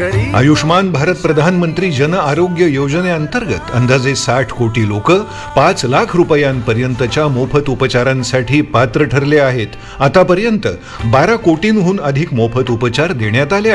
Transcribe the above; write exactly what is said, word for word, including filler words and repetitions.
आयुष्मान भारत प्रधानमंत्री जन आरोग्य योजनेअंतर्गत अंदाजे साठ कोटी लोक पाच लाख रुपयांपर्यंतच्या मोफत उपचारांसाठी पात्र ठरले आहेत. आतापर्यंत बारा कोटींहून अधिक मोफत उपचार देण्यात आले